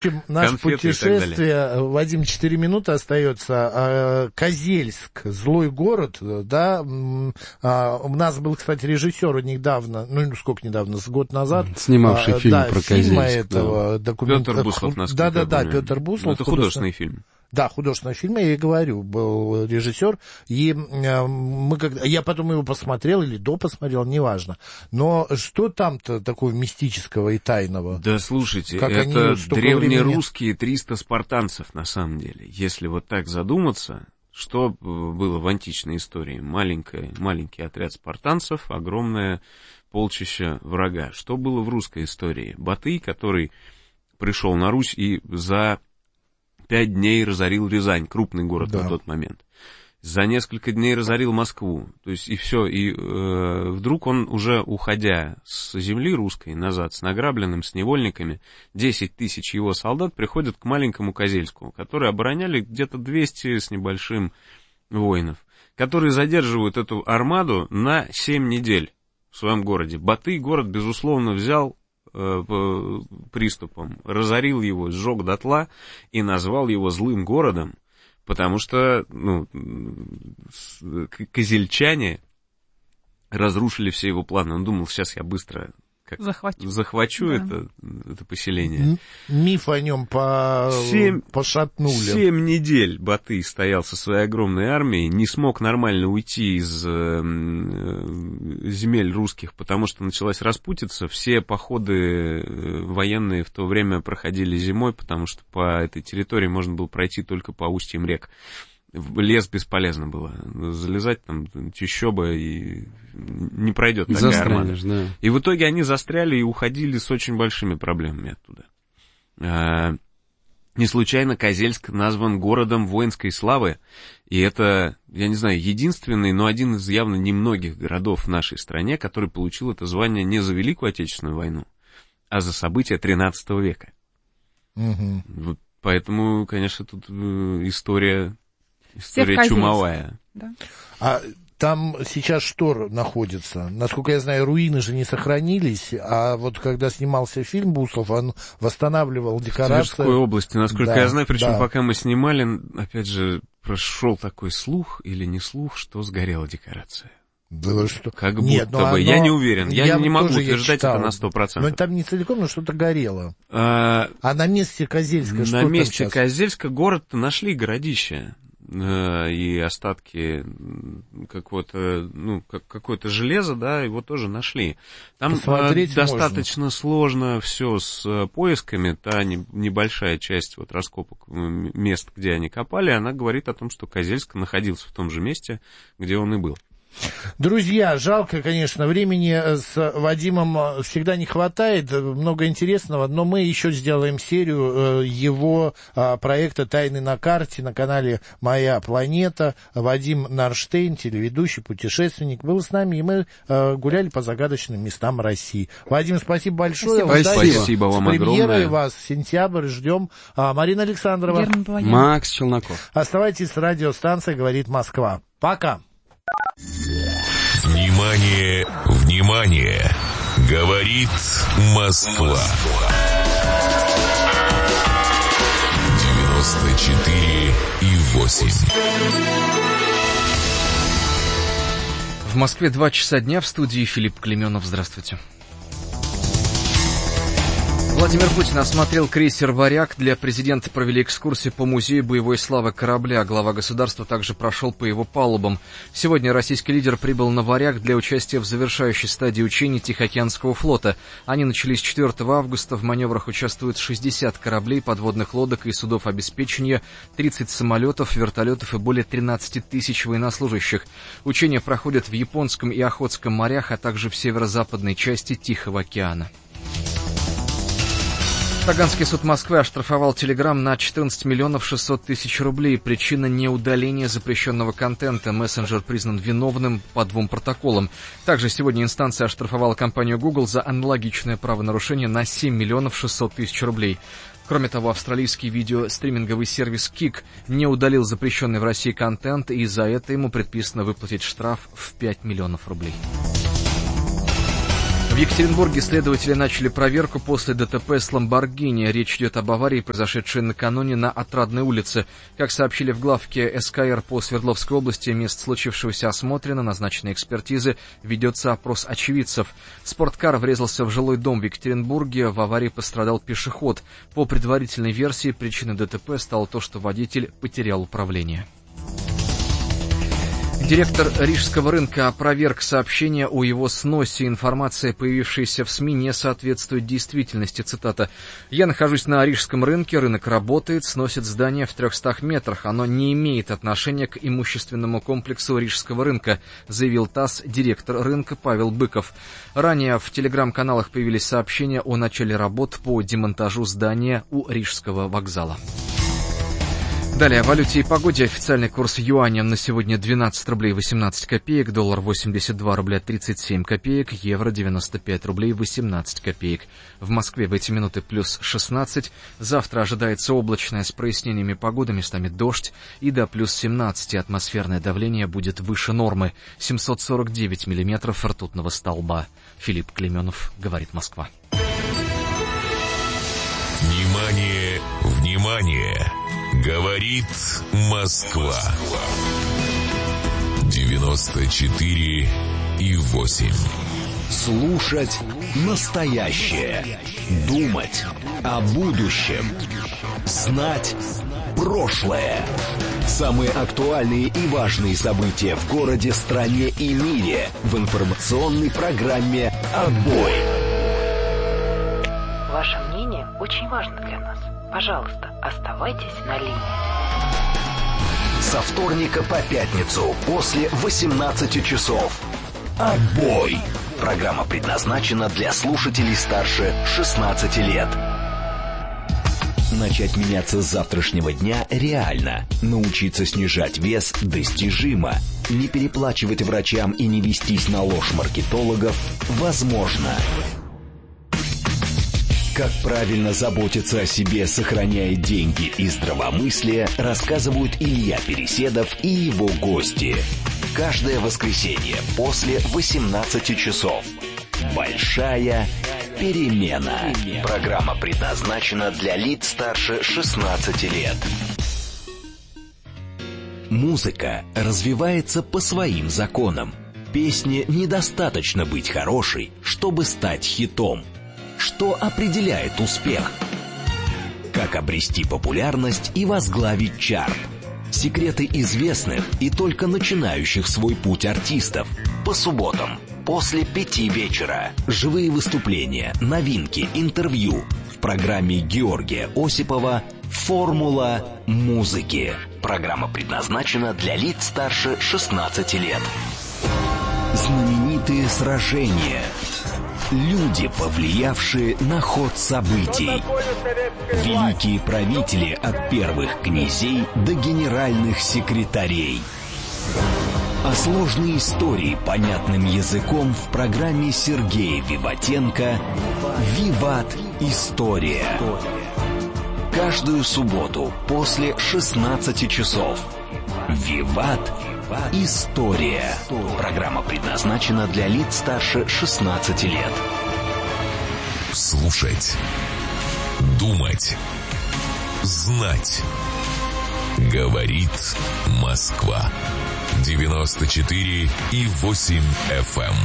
закончим наше путешествие. Вадим, 4 минуты остается. Козельск, злой город, да. У нас был, кстати, режиссер недавно, с год назад. Снимавший фильм про Козельск. Петр Буслов, насколько я помню. Петр Буслов. Это художественный фильм. Да, художественный фильм, я и говорю, был режиссер, и я потом его посмотрел или допосмотрел, неважно. Но что там-то такого мистического и тайного? Да, слушайте, как это древнерусские 300 спартанцев, на самом деле. Если вот так задуматься, что было в античной истории? Маленький отряд спартанцев, огромное полчище врага. Что было в русской истории? Батый, который пришел на Русь и за 5 дней разорил Рязань, крупный город на тот момент. За несколько дней разорил Москву. То есть и все. И вдруг он, уже уходя с земли русской назад, с награбленным, с невольниками, 10 тысяч его солдат приходят к маленькому Козельску, которые обороняли где-то 200 с небольшим воинов, которые задерживают эту армаду на 7 недель в своем городе. Батый город, безусловно, взял приступом, разорил его, сжег дотла и назвал его злым городом, потому что козельчане разрушили все его планы. Он думал, сейчас я быстро захвачу это поселение. Миф о нем пошатнули. 7 недель Батый стоял со своей огромной армией, не смог нормально уйти из земель русских, потому что началась распутица. Все походы военные в то время проходили зимой, потому что по этой территории можно было пройти только по устьям рек. В лес бесполезно было. Залезать там чащоба, и не пройдет такая армада. Да. И в итоге они застряли и уходили с очень большими проблемами оттуда. Не случайно Козельск назван городом воинской славы. И это, я не знаю, единственный, но один из явно немногих городов в нашей стране, который получил это звание не за Великую Отечественную войну, а за события XIII века. Угу. Вот поэтому, конечно, тут история чумовая. Да. А там сейчас что находится? Насколько я знаю, руины же не сохранились, а вот когда снимался фильм Буслов, он восстанавливал декорации. В Тверской области, насколько я знаю, причем пока мы снимали, опять же, прошел такой слух или не слух, что сгорела декорация. Да что? Как будто бы. Я не уверен. Я не могу утверждать это на 100%. Но там не целиком, но что-то горело. А на месте Козельска что там сейчас? На месте Козельска город-то нашли, городище. И остатки какое-то железо, да, его тоже нашли. Там достаточно сложно все с поисками. Та небольшая часть раскопок мест, где они копали, она говорит о том, что Козельск находился в том же месте, где он и был. Друзья, жалко, конечно, времени с Вадимом всегда не хватает, много интересного, но мы еще сделаем серию его проекта «Тайны на карте» на канале «Моя планета». Вадим Нарштейн, телеведущий, путешественник, был с нами, и мы гуляли по загадочным местам России. Вадим, спасибо большое. Спасибо вам огромное. С премьерой вас, сентябрь, ждем. Марина Александрова. Макс Челноков. Оставайтесь с радиостанцией «Говорит Москва». Пока. Внимание, внимание! Говорит Москва. 94,8. В Москве 2 часа дня, в студии Филипп Клеменов. Здравствуйте. Владимир Путин осмотрел крейсер «Варяг». Для президента провели экскурсию по музею боевой славы корабля. Глава государства также прошел по его палубам. Сегодня российский лидер прибыл на «Варяг» для участия в завершающей стадии учений Тихоокеанского флота. Они начались 4 августа. В маневрах участвуют 60 кораблей, подводных лодок и судов обеспечения, 30 самолетов, вертолетов и более 13 тысяч военнослужащих. Учения проходят в Японском и Охотском морях, а также в северо-западной части Тихого океана. Таганский суд Москвы оштрафовал Telegram на 14 миллионов 600 тысяч рублей. Причина — неудаления запрещенного контента. Мессенджер признан виновным по 2 протоколам. Также сегодня инстанция оштрафовала компанию Google за аналогичное правонарушение на 7 миллионов 600 тысяч рублей. Кроме того, австралийский видеостриминговый сервис Kik не удалил запрещенный в России контент, и за это ему предписано выплатить штраф в 5 миллионов рублей. В Екатеринбурге следователи начали проверку после ДТП с «Ламборгини». Речь идет об аварии, произошедшей накануне на Отрадной улице. Как сообщили в главке СКР по Свердловской области, место случившегося осмотрено, назначены экспертизы, ведется опрос очевидцев. Спорткар врезался в жилой дом в Екатеринбурге, в аварии пострадал пешеход. По предварительной версии, причиной ДТП стало то, что водитель потерял управление. Директор Рижского рынка опроверг сообщение о его сносе. Информация, появившаяся в СМИ, не соответствует действительности. Цитата. «Я нахожусь на Рижском рынке, рынок работает, сносит здание в 300 метрах. Оно не имеет отношения к имущественному комплексу Рижского рынка», заявил ТАСС директор рынка Павел Быков. Ранее в телеграм-каналах появились сообщения о начале работ по демонтажу здания у Рижского вокзала. Далее о валюте и погоде. Официальный курс юаня на сегодня 12 рублей 18 копеек, доллар 82 рубля 37 копеек, евро 95 рублей 18 копеек. В Москве в эти минуты плюс 16. Завтра ожидается облачная с прояснениями погоды, местами дождь, и до плюс 17 атмосферное давление будет выше нормы. 749 миллиметров ртутного столба. Филипп Клеменов, говорит Москва. Внимание, внимание! Говорит Москва. 94,8. Слушать настоящее. Думать о будущем. Знать прошлое. Самые актуальные и важные события в городе, стране и мире в информационной программе «Отбой». Ваше мнение очень важно для нас. Пожалуйста, оставайтесь на линии. Со вторника по пятницу после 18 часов. «Отбой». Программа предназначена для слушателей старше 16 лет. Начать меняться с завтрашнего дня реально. Научиться снижать вес достижимо. Не переплачивать врачам и не вестись на ложь маркетологов возможно. Как правильно заботиться о себе, сохраняя деньги и здравомыслие, рассказывают Илья Переседов и его гости. Каждое воскресенье после 18 часов. Большая перемена. Программа предназначена для лиц старше 16 лет. Музыка развивается по своим законам. Песне недостаточно быть хорошей, чтобы стать хитом. Что определяет успех? Как обрести популярность и возглавить чарт? Секреты известных и только начинающих свой путь артистов. По субботам после 5 вечера. Живые выступления, новинки, интервью. В программе Георгия Осипова «Формула музыки». Программа предназначена для лиц старше 16 лет. Знаменитые сражения. Люди, повлиявшие на ход событий. Великие правители от первых князей до генеральных секретарей. А сложные истории понятным языком в программе Сергея Виватенко «Виват. История». Каждую субботу после 16 часов. «Виват. История». Программа предназначена для лиц старше 16 лет. Слушать. Думать. Знать. Говорит Москва. 94,8 FM.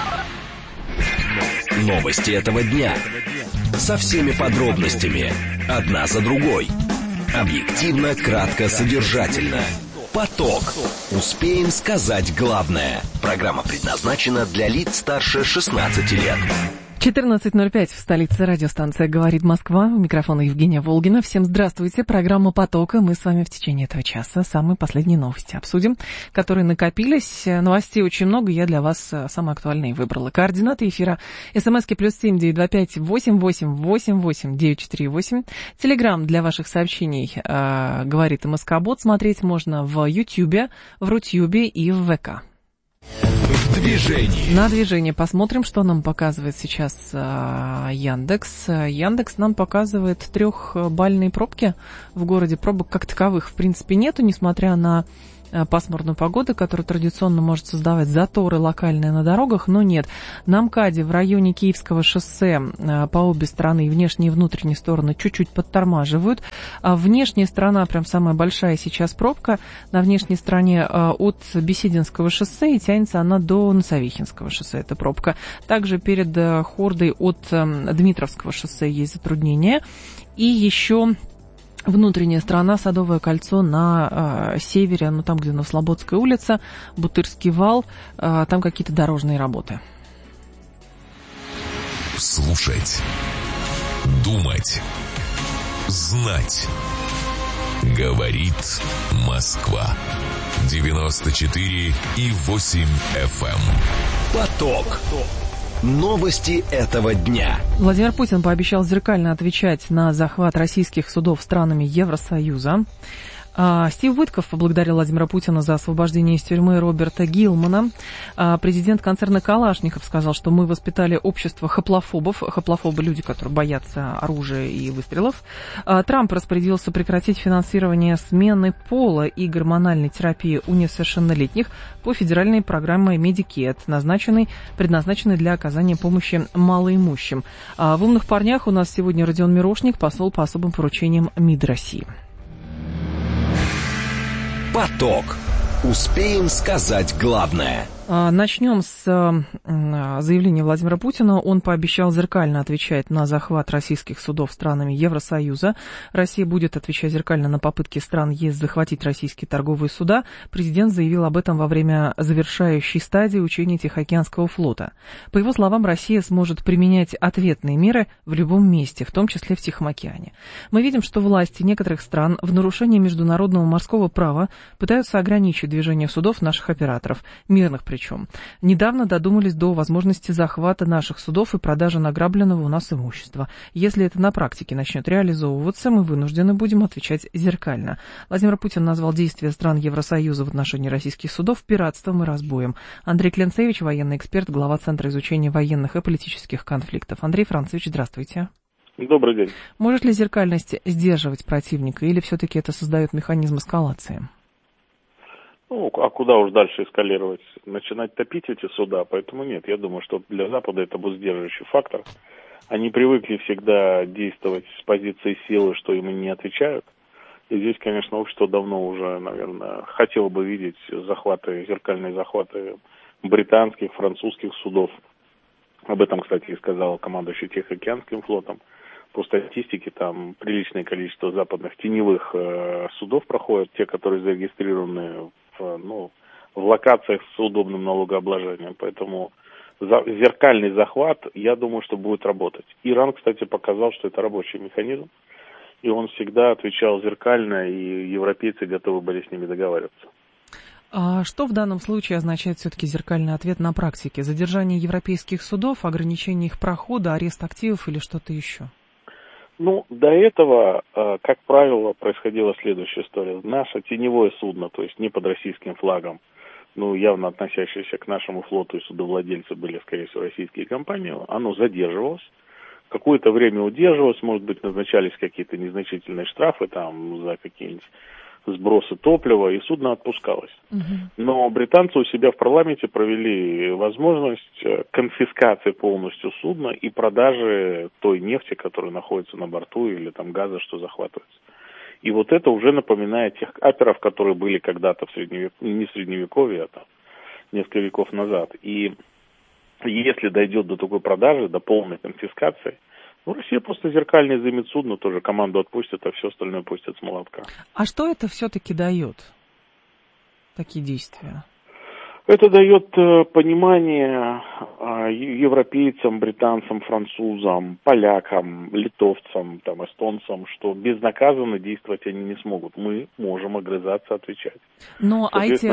Новости этого дня. Со всеми подробностями. Одна за другой. Объективно, кратко, содержательно. Поток. Успеем сказать главное. Программа предназначена для лиц старше 16 лет. 14:05 в столице. Радиостанция «Говорит Москва». У микрофона Евгения Волгина. Всем здравствуйте. Программа «Потока». Мы с вами в течение этого часа самые последние новости обсудим, которые накопились. Новостей очень много. Я для вас самые актуальные выбрала. Координаты эфира. СМСки +7 925 88 88 948. Телеграм для ваших сообщений «Говорит Москобот». Смотреть можно в Ютьюбе, в Рутьюбе и в ВК. В движении. На движение посмотрим, что нам показывает сейчас Яндекс. Яндекс нам показывает 3-бальные пробки в городе. Пробок как таковых в принципе нету, несмотря на пасмурную погоду, которая традиционно может создавать заторы локальные на дорогах, но нет. На МКАДе в районе Киевского шоссе по обе стороны, внешние и внутренние стороны, чуть-чуть подтормаживают. Внешняя сторона, прям самая большая сейчас пробка, на внешней стороне от Бесединского шоссе, и тянется она до Носовихинского шоссе, эта пробка. Также перед Хордой от Дмитровского шоссе есть затруднения. И еще внутренняя сторона, Садовое кольцо на севере, ну там, где Новослободская улица, Бутырский вал, там какие-то дорожные работы. Слушать, думать, знать. Говорит Москва. 94,8 FM. Поток. Новости этого дня. Владимир Путин пообещал зеркально отвечать на захват российских судов странами Евросоюза. Стив Уитков поблагодарил Владимира Путина за освобождение из тюрьмы Роберта Гилмана. Президент концерна «Калашников» сказал, что мы воспитали общество хоплофобов. Хоплофобы — люди, которые боятся оружия и выстрелов. Трамп распорядился прекратить финансирование смены пола и гормональной терапии у несовершеннолетних по федеральной программе Medicare, предназначенной для оказания помощи малоимущим. В «Умных парнях» у нас сегодня Родион Мирошник, посол по особым поручениям МИД России. Поток. Успеем сказать главное. Начнем с заявления Владимира Путина. Он пообещал зеркально отвечать на захват российских судов странами Евросоюза. Россия будет отвечать зеркально на попытки стран ЕС захватить российские торговые суда. Президент заявил об этом во время завершающей стадии учения Тихоокеанского флота. По его словам, Россия сможет применять ответные меры в любом месте, в том числе в Тихом океане. Мы видим, что власти некоторых стран в нарушении международного морского права пытаются ограничить движение судов наших операторов, мирных причем. Недавно додумались до возможности захвата наших судов и продажи награбленного у нас имущества. Если это на практике начнет реализовываться, мы вынуждены будем отвечать зеркально. Владимир Путин назвал действия стран Евросоюза в отношении российских судов пиратством и разбоем. Андрей Кленцевич, военный эксперт, глава Центра изучения военных и политических конфликтов. Андрей Францевич, здравствуйте. Добрый день. Может ли зеркальность сдерживать противника, или все-таки это создает механизм эскалации? Ну, а куда уж дальше эскалировать? Начинать топить эти суда? Поэтому нет. Я думаю, что для Запада это будет сдерживающий фактор. Они привыкли всегда действовать с позиции силы, что им не отвечают. И здесь, конечно, общество давно уже, наверное, хотело бы видеть зеркальные захваты британских, французских судов. Об этом, кстати, и сказал командующий Тихоокеанским флотом. По статистике, там приличное количество западных теневых судов проходят, те, которые зарегистрированы в локациях с удобным налогообложением. Поэтому зеркальный захват, я думаю, что будет работать. Иран, кстати, показал, что это рабочий механизм, и он всегда отвечал зеркально, и европейцы готовы были с ними договариваться. А что в данном случае означает все-таки зеркальный ответ на практике? Задержание европейских судов, ограничение их прохода, арест активов или что-то еще? Ну, до этого, как правило, происходила следующая история. Наше теневое судно, то есть не под российским флагом, явно относящееся к нашему флоту, и судовладельцы были, скорее всего, российские компании, оно задерживалось. Какое-то время удерживалось, может быть, назначались какие-то незначительные штрафы там за какие-нибудь сбросы топлива, и судно отпускалось. Но британцы у себя в парламенте провели возможность конфискации полностью судна и продажи той нефти, которая находится на борту, или там газа, что захватывается. И вот это уже напоминает тех каперов, которые были когда-то не в Средневековье, а там несколько веков назад. И если дойдет до такой продажи, до полной конфискации, Россия просто зеркально займет судно, тоже команду отпустит, а все остальное пустят с молотка. А что это все-таки дает, такие действия? Это дает понимание европейцам, британцам, французам, полякам, литовцам, эстонцам, что безнаказанно действовать они не смогут. Мы можем огрызаться, отвечать. Но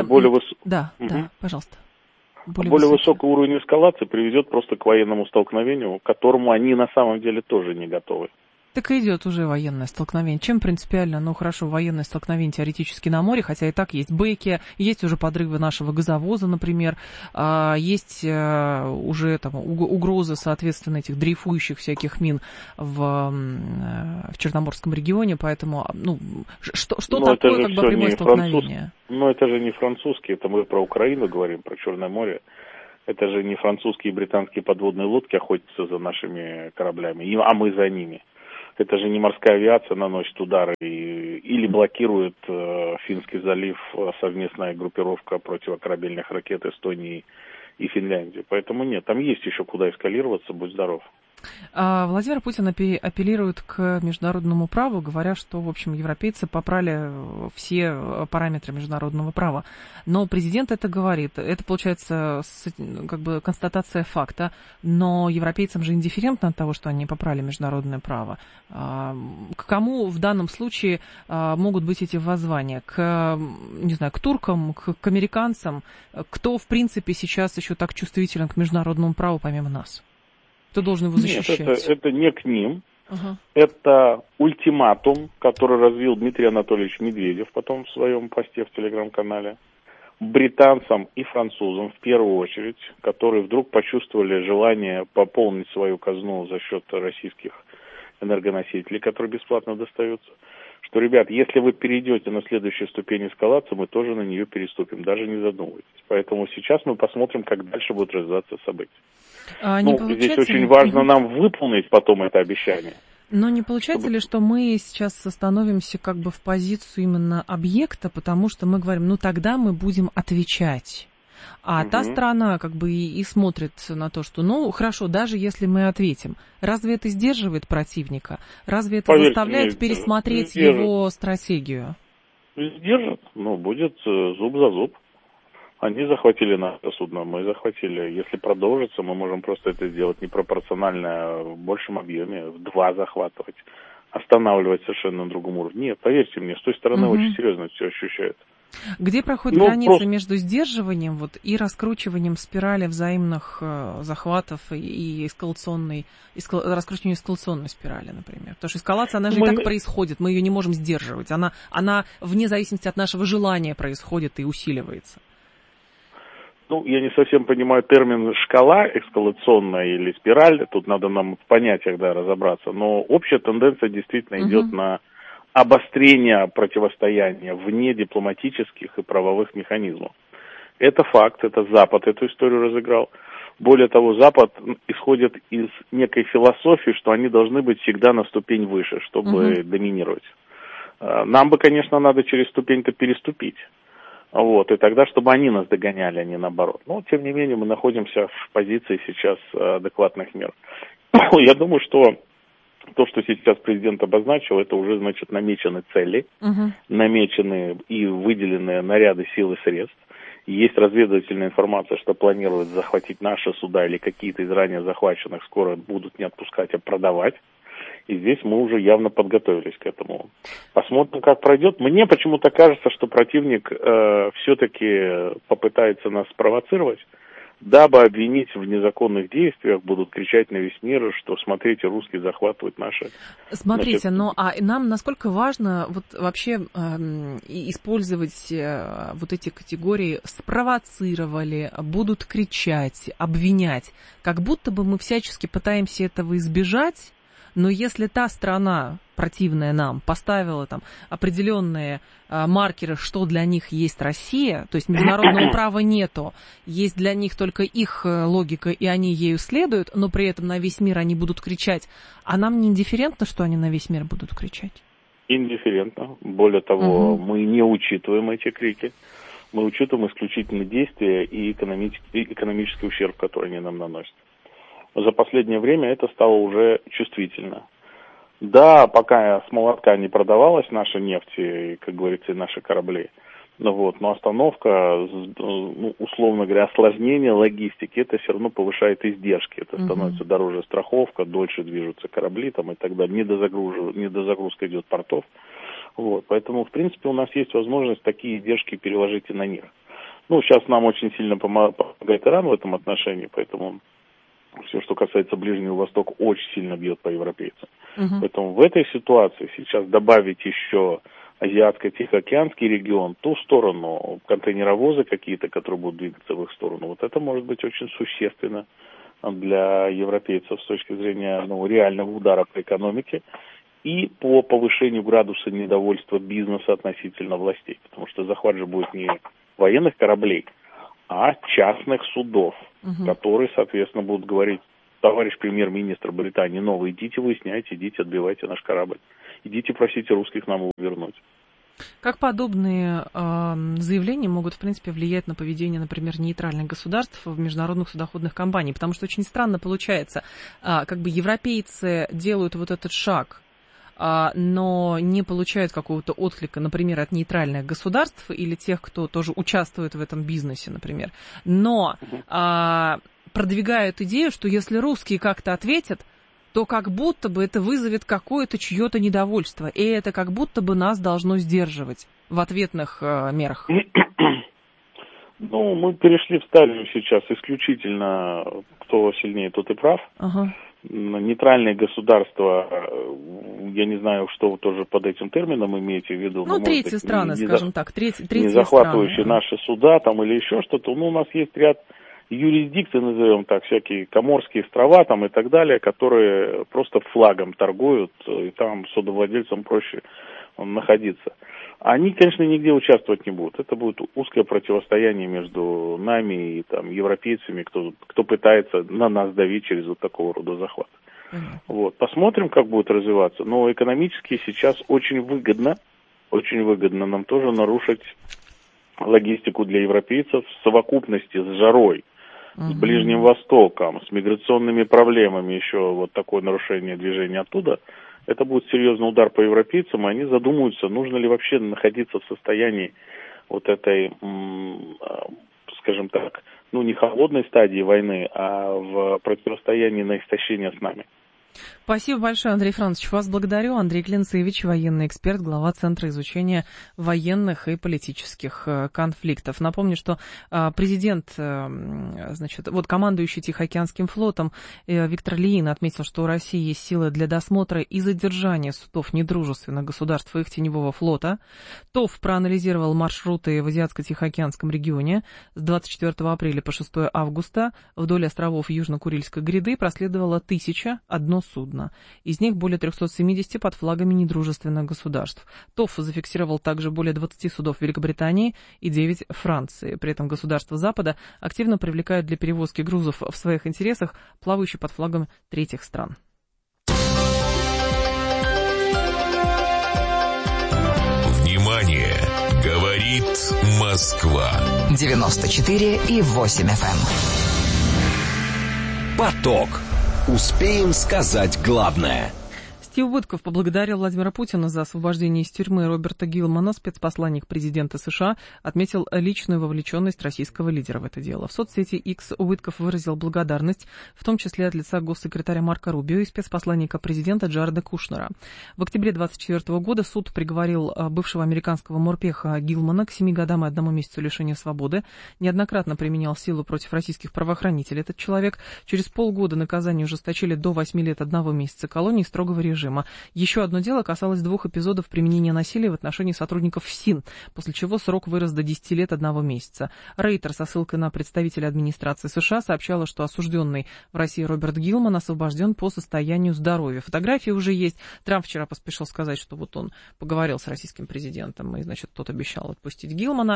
Да, пожалуйста. Более высокий уровень эскалации приведет просто к военному столкновению, к которому они на самом деле тоже не готовы. Так и идет уже военное столкновение. Чем принципиально? Ну, хорошо, военное столкновение теоретически на море, хотя и так есть бэки, есть уже подрывы нашего газовоза, например, есть уже там угроза, соответственно, этих дрейфующих всяких мин в Черноморском регионе, поэтому, ну, что такое как бы прямое столкновение? Но это же не французские, это мы про Украину говорим, про Черное море. Это же не французские и британские подводные лодки охотятся за нашими кораблями, а мы за ними. Это же не морская авиация наносит удары или блокирует Финский залив совместная группировка противокорабельных ракет Эстонии и Финляндии. Поэтому нет, там есть еще куда эскалироваться, будь здоров. Владимир Путин апеллирует к международному праву, говоря, что, в общем, европейцы попрали все параметры международного права. Но президент это говорит. Это, получается, как бы констатация факта. Но европейцам же индифферентно от того, что они попрали международное право. К кому в данном случае могут быть эти воззвания? Не знаю, к туркам, к американцам? Кто, в принципе, сейчас еще так чувствителен к международному праву, помимо нас? Кто должен его защищать? Нет, это не к ним. Это ультиматум, который развил Дмитрий Анатольевич Медведев потом в своем посте в телеграм-канале. Британцам и французам в первую очередь, которые вдруг почувствовали желание пополнить свою казну за счет российских энергоносителей, которые бесплатно достаются. Что, ребят, если вы перейдете на следующую ступень эскалации, мы тоже на нее переступим, даже не задумывайтесь. Поэтому сейчас мы посмотрим, как дальше будут развиваться события. Здесь очень важно нам выполнить потом это обещание. Но не получается ли, что мы сейчас становимся как бы в позицию именно объекта, потому что мы говорим, ну тогда мы будем отвечать. А та страна как бы и смотрит на то, что, ну, хорошо, даже если мы ответим, разве это сдерживает противника? Разве это заставляет пересмотреть его стратегию? Сдержит, но будет зуб за зуб. Они захватили наше судно, мы захватили. Если продолжится, мы можем просто это сделать непропорционально в большем объеме, в 2 захватывать, останавливать совершенно на другом уровне. Нет, поверьте мне, с той стороны очень серьезно все ощущается. Где проходит граница между сдерживанием и раскручиванием спирали взаимных захватов и раскручиванием эскалационной спирали, например? Потому что эскалация, она же и так происходит, мы ее не можем сдерживать. Она вне зависимости от нашего желания происходит и усиливается. Я не совсем понимаю термин «шкала эскалационная» или «спираль». Тут надо нам в понятиях разобраться. Но общая тенденция действительно идет на обострение противостояния вне дипломатических и правовых механизмов. Это факт, это Запад эту историю разыграл. Более того, Запад исходит из некой философии, что они должны быть всегда на ступень выше, чтобы доминировать. Нам бы, конечно, надо через ступень-то переступить. И тогда, чтобы они нас догоняли, а не наоборот. Но, тем не менее, мы находимся в позиции сейчас адекватных мер. Я думаю, что то, что сейчас президент обозначил, это уже, значит, намечены цели, намечены и выделены наряды сил и средств. Есть разведывательная информация, что планируют захватить наши суда или какие-то из ранее захваченных скоро будут не отпускать, а продавать. И здесь мы уже явно подготовились к этому. Посмотрим, как пройдет. Мне почему-то кажется, что противник все-таки попытается нас спровоцировать, дабы обвинить в незаконных действиях, будут кричать на весь мир, что, смотрите, русские захватывают наши... Смотрите, нам насколько важно вообще использовать эти категории «спровоцировали», «будут кричать», «обвинять», как будто бы мы всячески пытаемся этого избежать. Но если та страна, противная нам, поставила там определенные маркеры, что для них есть Россия, то есть международного права нету, есть для них только их логика, и они ею следуют, но при этом на весь мир они будут кричать. А нам не индифферентно, что они на весь мир будут кричать? Индифферентно. Более того, мы не учитываем эти крики. Мы учитываем исключительно действия и экономический ущерб, который они нам наносят. За последнее время это стало уже чувствительно. Да, пока с молотка не продавалась наша нефть, и, как говорится, и наши корабли, но остановка, условно говоря, осложнение логистики, это все равно повышает издержки. Это становится дороже страховка, дольше движутся корабли и так далее, недозагрузка идет портов. Поэтому, в принципе, у нас есть возможность такие издержки переложить и на них. Сейчас нам очень сильно помогает Иран в этом отношении, поэтому... все, что касается Ближнего Востока, очень сильно бьет по европейцам. Поэтому в этой ситуации сейчас добавить еще Азиатско-Тихоокеанский регион, ту сторону, контейнеровозы какие-то, которые будут двигаться в их сторону, вот это может быть очень существенно для европейцев с точки зрения реального удара по экономике и по повышению градуса недовольства бизнеса относительно властей. Потому что захват же будет не военных кораблей, а частных судов, которые, соответственно, будут говорить: товарищ премьер-министр Британии, идите выясняйте, идите отбивайте наш корабль. Идите просите русских нам его вернуть. Как подобные заявления могут, в принципе, влиять на поведение, например, нейтральных государств в международных судоходных компаниях? Потому что очень странно получается, как бы европейцы делают вот этот шаг, но не получают какого-то отклика, например, от нейтральных государств или тех, кто тоже участвует в этом бизнесе, например. Но продвигают идею, что если русские как-то ответят, то как будто бы это вызовет какое-то чье-то недовольство, и это как будто бы нас должно сдерживать в ответных мерах. Мы перешли в стадию сейчас исключительно кто сильнее, тот и прав. Нейтральные государства, я не знаю, что вы тоже под этим термином имеете в виду. Третьи страны, скажем так, третьи не захватывающие наши суда или еще что-то. У нас есть ряд юрисдикции, назовем так, всякие Коморские острова и так далее, которые просто флагом торгуют, и там судовладельцам проще находиться. Они, конечно, нигде участвовать не будут. Это будет узкое противостояние между нами и европейцами, кто пытается на нас давить через вот такого рода захват. Посмотрим, как будет развиваться. Но экономически сейчас очень выгодно нам тоже нарушить логистику для европейцев в совокупности с жарой, с Ближним Востоком, с миграционными проблемами, еще такое нарушение движения оттуда. Это будет серьезный удар по европейцам, и они задумаются, нужно ли вообще находиться в состоянии этой, скажем так, не холодной стадии войны, а в противостоянии на истощение с нами. Спасибо большое, Андрей Францович. Вас благодарю. Андрей Клинцевич, военный эксперт, глава Центра изучения военных и политических конфликтов. Напомню, что президент, командующий Тихоокеанским флотом Виктор Ильин отметил, что у России есть силы для досмотра и задержания судов недружественных государств и их теневого флота. ТОВ проанализировал маршруты в Азиатско-Тихоокеанском регионе с 24 апреля по 6 августа. Вдоль островов Южно-Курильской гряды проследовало 1001 судно. Из них более 370 под флагами недружественных государств. ТОВ зафиксировал также более 20 судов Великобритании и 9 Франции. При этом государства Запада активно привлекают для перевозки грузов в своих интересах плавающие под флагом третьих стран. Внимание! Говорит Москва. 94,8 FM. Поток. Успеем сказать главное. Стив Уитков поблагодарил Владимира Путина за освобождение из тюрьмы Роберта Гилмана. Спецпосланник президента США отметил личную вовлеченность российского лидера в это дело. В соцсети X Уитков выразил благодарность, в том числе от лица госсекретаря Марко Рубио и спецпосланника президента Джареда Кушнера. В октябре 2024 года суд приговорил бывшего американского морпеха Гилмана к 7 годам и 1 месяцу лишения свободы. Неоднократно применял силу против российских правоохранителей этот человек. Через полгода наказание ужесточили до 8 лет 1 месяца колонии строгого режима. Еще одно дело касалось 2 эпизодов применения насилия в отношении сотрудников ФСИН, после чего срок вырос до 10 лет 1 месяца. Рейтер со ссылкой на представителя администрации США сообщала, что осужденный в России Роберт Гилман освобожден по состоянию здоровья. Фотографии уже есть. Трамп вчера поспешил сказать, что он поговорил с российским президентом, и, тот обещал отпустить Гилмана.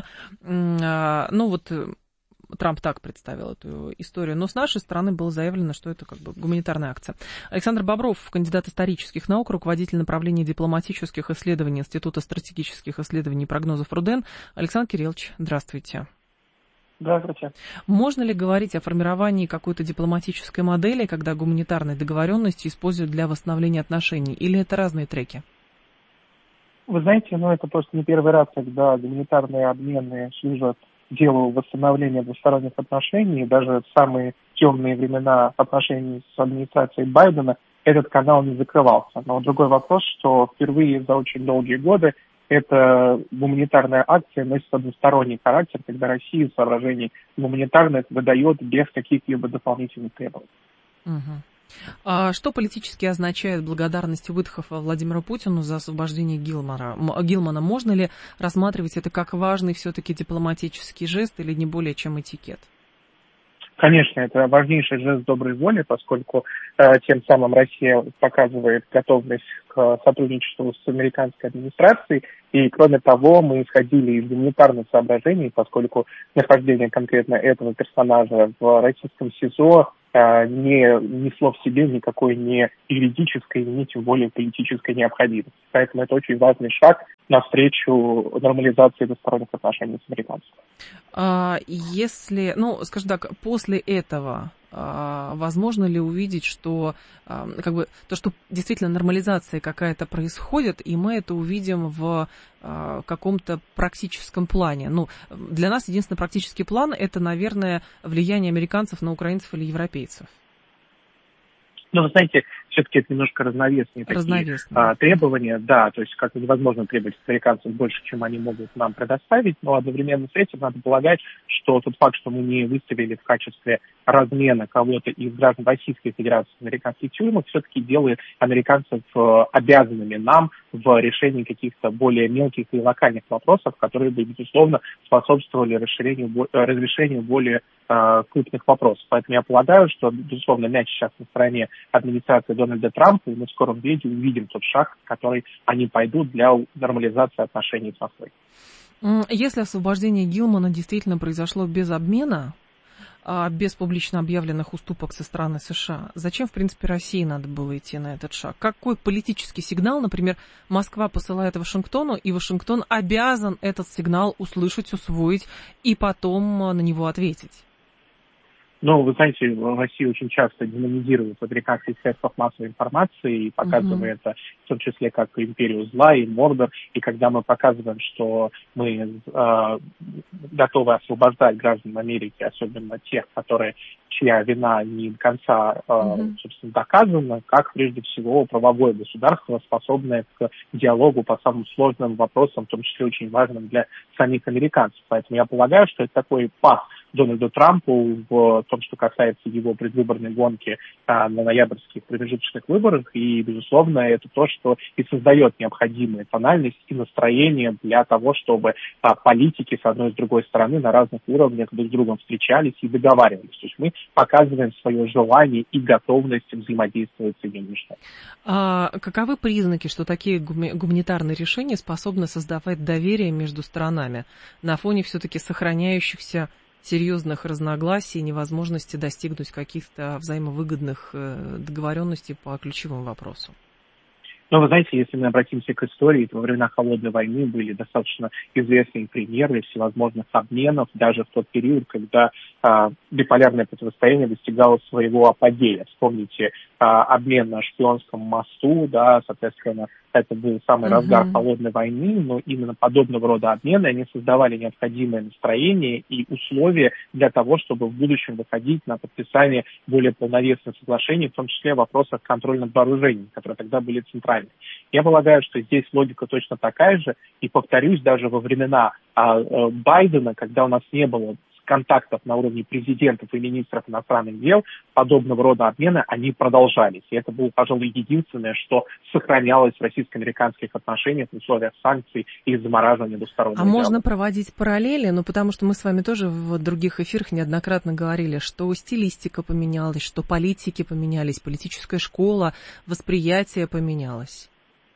Трамп так представил эту историю. Но с нашей стороны было заявлено, что это гуманитарная акция. Александр Бобров, кандидат исторических наук, руководитель направления дипломатических исследований Института стратегических исследований и прогнозов РУДН. Александр Кириллович, здравствуйте. Здравствуйте. Можно ли говорить о формировании какой-то дипломатической модели, когда гуманитарные договоренности используют для восстановления отношений? Или это разные треки? Вы знаете, это просто не первый раз, когда гуманитарные обмены служат делу восстановления двусторонних отношений. Даже в самые темные времена отношений с администрацией Байдена этот канал не закрывался. Но другой вопрос, что впервые за очень долгие годы эта гуманитарная акция носит односторонний характер, когда Россия из соображений гуманитарных выдает без каких-либо дополнительных требований. А что политически означает благодарность Уитхофа Владимиру Путину за освобождение Гилмана? Можно ли рассматривать это как важный все-таки дипломатический жест или не более чем этикет? Конечно, это важнейший жест доброй воли, поскольку тем самым Россия показывает готовность к сотрудничеству с американской администрацией. И, кроме того, мы исходили из гуманитарных соображений, поскольку нахождение конкретно этого персонажа в российском СИЗО не несло в себе никакой ни юридической, ни тем более политической необходимости. Поэтому это очень важный шаг навстречу нормализации двусторонних отношений с американцами. Если, скажем так, после этого возможно ли увидеть, что то, что действительно нормализация какая-то происходит, и мы это увидим в каком-то практическом плане? Для нас единственный практический план – это, наверное, влияние американцев на украинцев или европейцев. Вы знаете, все-таки это немножко разновесные такие требования. Да, то есть как-то невозможно требовать от американцев больше, чем они могут нам предоставить, но одновременно с этим надо полагать, что тот факт, что мы не выставили в качестве размена кого-то из граждан Российской Федерации в американских тюрьмах, все-таки делает американцев обязанными нам в решении каких-то более мелких и локальных вопросов, которые бы, безусловно, способствовали разрешению более крупных вопросов. Поэтому я полагаю, что, безусловно, мяч сейчас на стороне администрации Дональда Трампа, и мы в скором времени увидим тот шаг, который они пойдут для нормализации отношений с Москвой. Если освобождение Гилмана действительно произошло без обмена, без публично объявленных уступок со стороны США, зачем, в принципе, России надо было идти на этот шаг? Какой политический сигнал, например, Москва посылает Вашингтону, и Вашингтон обязан этот сигнал услышать, усвоить и потом на него ответить? Вы знаете, Россия очень часто демонизирует в американских средствах массовой информации и показывает это в том числе как империю зла и Мордор. И когда мы показываем, что мы готовы освобождать граждан Америки, особенно тех, чья вина не до конца, собственно, доказана, как прежде всего правовое государство, способное к диалогу по самым сложным вопросам, в том числе очень важным для самих американцев. Поэтому я полагаю, что это такой пас Дональду Трампу в том, что касается его предвыборной гонки на ноябрьских промежуточных выборах. И, безусловно, это то, что и создает необходимые тональности и настроение для того, чтобы политики с одной и с другой стороны на разных уровнях друг с другом встречались и договаривались. То есть мы показываем свое желание и готовность взаимодействовать с Соединенными Штатами. Каковы признаки, что такие гуманитарные решения способны создавать доверие между сторонами на фоне все-таки сохраняющихся серьезных разногласий, невозможности достигнуть каких-то взаимовыгодных договоренностей по ключевым вопросам? Вы знаете, если мы обратимся к истории, то во времена Холодной войны были достаточно известные примеры всевозможных обменов, даже в тот период, когда биполярное противостояние достигало своего апогея. Вспомните обмен на Шпионском мосту, соответственно, это был самый разгар Холодной войны, но именно подобного рода обмены, они создавали необходимое настроение и условия для того, чтобы в будущем выходить на подписание более полновесных соглашений, в том числе в вопросах контроля над вооружением, которые тогда были центральными. Я полагаю, что здесь логика точно такая же, и повторюсь, даже во времена Байдена, когда у нас не было контактов на уровне президентов и министров иностранных дел, подобного рода обмены, они продолжались. И это было, пожалуй, единственное, что сохранялось в российско-американских отношениях в условиях санкций и замораживания двусторонних диалогов. Можно проводить параллели, потому что мы с вами тоже в других эфирах неоднократно говорили, что стилистика поменялась, что политики поменялись, политическая школа, восприятие поменялось.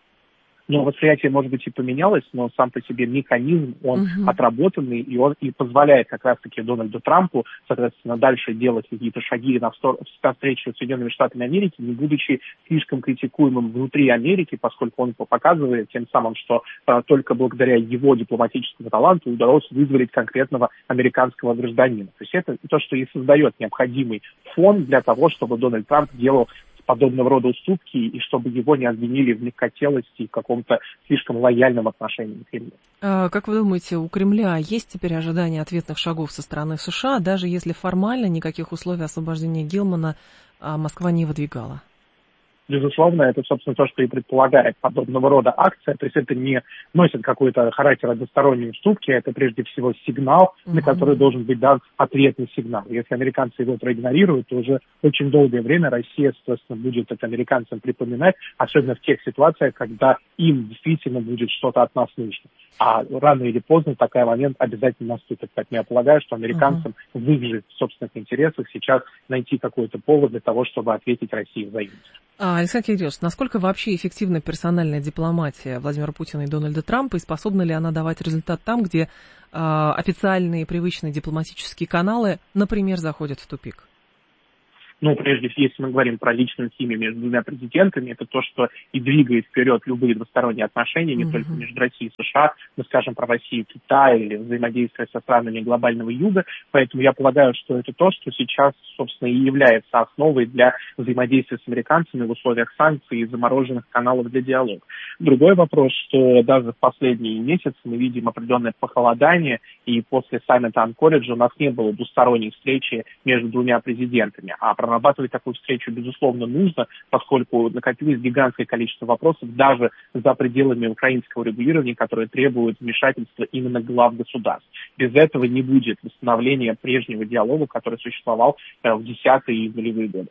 Восприятие, может быть, и поменялось, но сам по себе механизм, он отработанный, и он и позволяет как раз-таки Дональду Трампу, соответственно, дальше делать какие-то шаги навстречу Соединенными Штатами Америки, не будучи слишком критикуемым внутри Америки, поскольку он показывает тем самым, что только благодаря его дипломатическому таланту удалось вызволить конкретного американского гражданина. То есть это то, что и создает необходимый фон для того, чтобы Дональд Трамп делал подобного рода уступки, и чтобы его не обвинили в мягкотелости и в каком-то слишком лояльном отношении к Кремлю. Как вы думаете, у Кремля есть теперь ожидание ответных шагов со стороны США, даже если формально никаких условий освобождения Гилмана Москва не выдвигала? безусловно, это, собственно, то, что и предполагает подобного рода акция. То есть это не носит какой-то характер односторонней уступки, это прежде всего сигнал, на который должен быть дан ответный сигнал. Если американцы его проигнорируют, то уже очень долгое время Россия, соответственно, будет это американцам припоминать, особенно в тех ситуациях, когда им действительно будет что-то от нас нужно. А рано или поздно такой момент обязательно наступит. Поэтому я полагаю, что американцам в их же собственных интересах сейчас найти какой-то повод для того, чтобы ответить России взаимностью. Александр Кириллович, насколько вообще эффективна персональная дипломатия Владимира Путина и Дональда Трампа, и способна ли она давать результат там, где официальные привычные дипломатические каналы, например, заходят в тупик? Ну, прежде всего, если мы говорим про личную химию между двумя президентами, это то, что и двигает вперед любые двусторонние отношения, не только между Россией и США, но, скажем, про Россию и Китай или взаимодействие со странами глобального юга. Поэтому я полагаю, что это то, что сейчас, собственно, и является основой для взаимодействия с американцами в условиях санкций и замороженных каналов для диалога. Другой вопрос, что даже в последние месяцы мы видим определенное похолодание, и после саммита Анкориджа у нас не было двусторонней встречи между двумя президентами, а прорабатывать такую встречу, безусловно, нужно, поскольку накопилось гигантское количество вопросов даже за пределами украинского регулирования, которые требуют вмешательства именно глав государств. Без этого не будет восстановления прежнего диалога, который существовал в десятые и нулевые годы.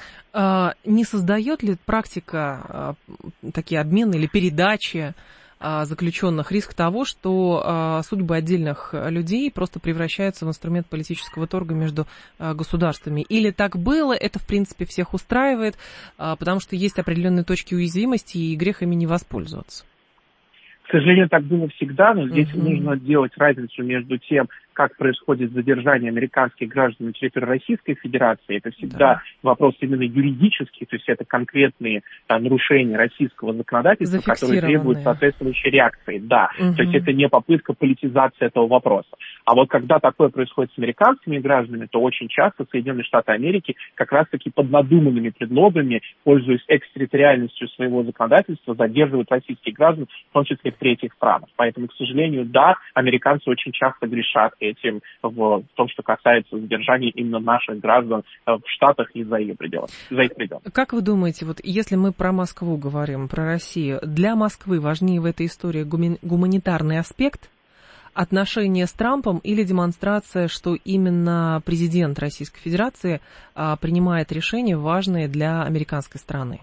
Не создает ли практика такие обмены или передачи заключенных риск того, что судьбы отдельных людей просто превращаются в инструмент политического торга между государствами? Или так было, это в принципе всех устраивает, потому что есть определенные точки уязвимости, и грех ими не воспользоваться? К сожалению, так было всегда, но здесь нужно делать разницу между тем, как происходит задержание американских граждан на территории Российской Федерации. Это всегда вопрос именно юридический, то есть это конкретные нарушения российского законодательства, которые требуют соответствующей реакции. Да, то есть это не попытка политизации этого вопроса. А вот когда такое происходит с американскими гражданами, то очень часто Соединенные Штаты Америки как раз-таки под надуманными предлогами, пользуясь экстерриториальностью своего законодательства, задерживают российских граждан, в том числе в третьих странах. Поэтому, к сожалению, да, американцы очень часто грешат этим в том, что касается задержания именно наших граждан в Штатах и за их пределами. Как вы думаете, вот если мы про Москву говорим, про Россию, для Москвы важнее в этой истории гуманитарный аспект, отношения с Трампом или демонстрация, что именно президент Российской Федерации принимает решения, важные для американской страны?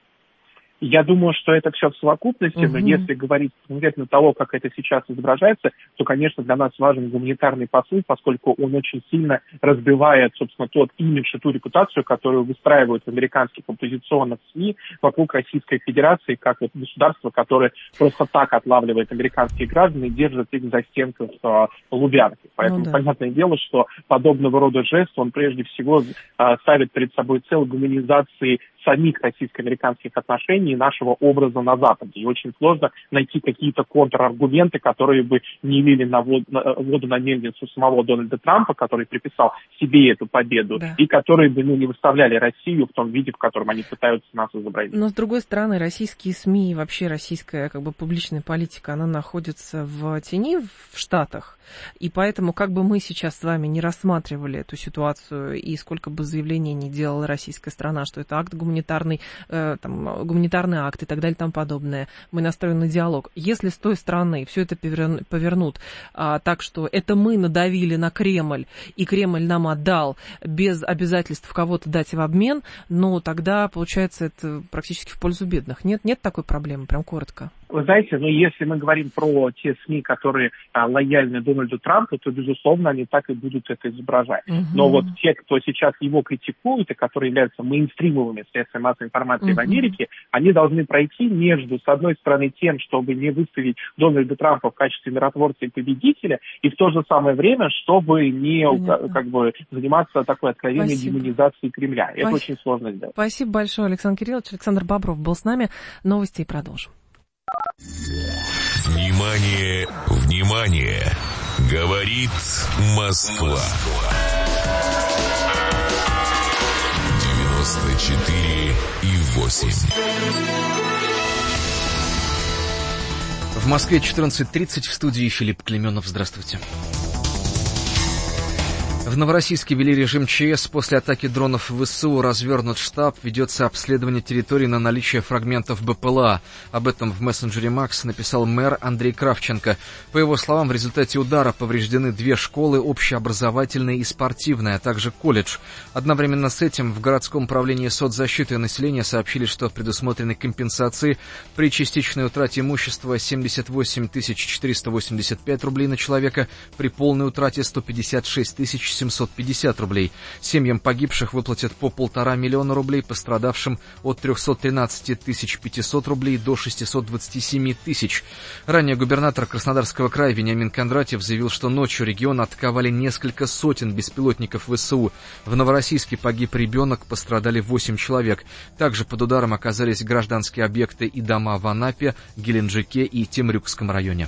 Я думаю, что это все в совокупности, но если говорить конкретно того, как это сейчас изображается, то, конечно, для нас важен гуманитарный посыл, поскольку он очень сильно разбивает, собственно, тот имидж и ту репутацию, которую выстраивают в американских оппозиционных СМИ вокруг Российской Федерации, как вот государство, которое просто так отлавливает американских граждан и держит их за стенкой в Лубянке. Поэтому понятное дело, что подобного рода жест, он прежде всего ставит перед собой цель гуманизации самих российско-американских отношений и нашего образа на Западе. И очень сложно найти какие-то контраргументы, которые бы не лили воду на мельницу самого Дональда Трампа, который приписал себе эту победу, и которые бы не выставляли Россию в том виде, в котором они пытаются нас изобразить. Но, с другой стороны, российские СМИ и вообще российская публичная политика, она находится в тени в Штатах. И поэтому, как бы мы сейчас с вами не рассматривали эту ситуацию, и сколько бы заявлений не делала российская страна, что это акт гуманитарный акт и так далее и тому подобное, мы настроены на диалог. Если с той стороны все это повернут так, что это мы надавили на Кремль, и Кремль нам отдал без обязательств кого-то дать в обмен, но тогда, получается, это практически в пользу бедных. Нет такой проблемы, прям коротко. Вы знаете, если мы говорим про те СМИ, которые лояльны Дональду Трампу, то, безусловно, они так и будут это изображать. Но вот те, кто сейчас его критикуют и которые являются мейнстримовыми средствами массовой информации в Америке, они должны пройти между, с одной стороны, тем, чтобы не выставить Дональда Трампа в качестве миротворца и победителя, и в то же самое время, чтобы не заниматься такой откровенной демонизацией Кремля. Это очень сложно сделать. Спасибо большое, Александр Кириллович. Александр Бобров был с нами. Новости и продолжим. Внимание, внимание! Говорит Москва. 94,8. В Москве 14:30, в студии Филипп Клеменов. Здравствуйте. В Новороссийске ввели режим ЧС. После атаки дронов в ВСУ развернут штаб. Ведется обследование территории на наличие фрагментов БПЛА. Об этом в мессенджере Макс написал мэр Андрей Кравченко. По его словам, в результате удара повреждены 2 школы, общеобразовательная и спортивная, а также колледж. Одновременно с этим в городском управлении соцзащиты населения сообщили, что предусмотрены компенсации при частичной утрате имущества 78 485 рублей на человека, при полной утрате 156 750 рублей. Семьям погибших выплатят по 1,5 миллиона рублей, пострадавшим от 313 500 рублей до 627 тысяч. Ранее губернатор Краснодарского края Вениамин Кондратьев заявил, что ночью регион атаковали несколько сотен беспилотников ВСУ. В Новороссийске погиб ребенок, пострадали 8 человек. Также под ударом оказались гражданские объекты и дома в Анапе, Геленджике и Темрюкском районе.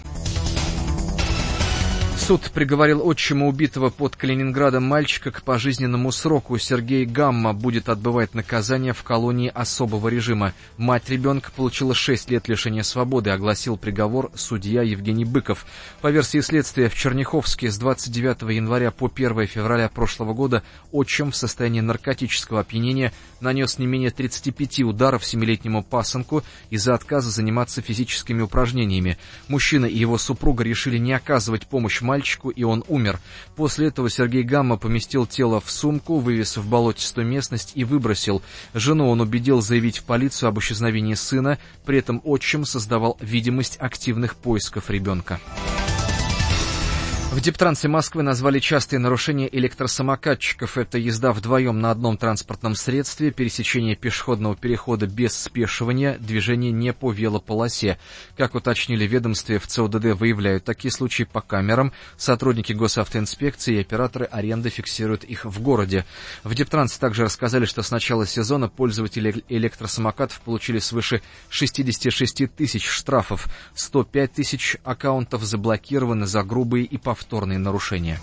Суд приговорил отчима убитого под Калининградом мальчика к пожизненному сроку. Сергей Гамма будет отбывать наказание в колонии особого режима. Мать ребенка получила 6 лет лишения свободы, огласил приговор судья Евгений Быков. По версии следствия, в Черняховске с 29 января по 1 февраля прошлого года отчим в состоянии наркотического опьянения нанес не менее 35 ударов 7-летнему пасынку из-за отказа заниматься физическими упражнениями. Мужчина и его супруга решили не оказывать помощь мальчику, и он умер. После этого Сергей Гамма поместил тело в сумку, вывез в болотистую местность и выбросил. Жену он убедил заявить в полицию об исчезновении сына, при этом отчим создавал видимость активных поисков ребенка. В Дептрансе Москвы назвали частые нарушения электросамокатчиков. Это езда вдвоем на одном транспортном средстве, пересечение пешеходного перехода без спешивания, движение не по велополосе. Как уточнили в ведомстве, в ЦОДД выявляют такие случаи по камерам. Сотрудники госавтоинспекции и операторы аренды фиксируют их в городе. В Дептрансе также рассказали, что с начала сезона пользователи электросамокатов получили свыше 66 тысяч штрафов. 105 тысяч аккаунтов заблокированы за грубые и повторные нарушения.